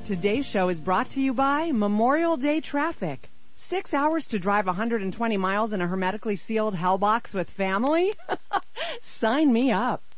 Today's show is brought to you by Memorial Day traffic. 6 hours to drive 120 miles in a hermetically sealed hellbox with family? Sign me up.